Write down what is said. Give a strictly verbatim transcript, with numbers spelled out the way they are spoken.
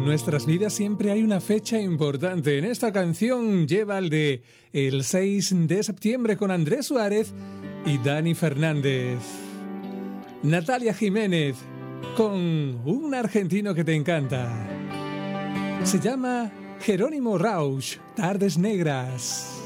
En nuestras vidas siempre hay una fecha importante. En esta canción lleva el de el seis de septiembre con Andrés Suárez y Dani Fernández. Natalia Jiménez con un argentino que te encanta. Se llama Jerónimo Rauch, Tardes Negras.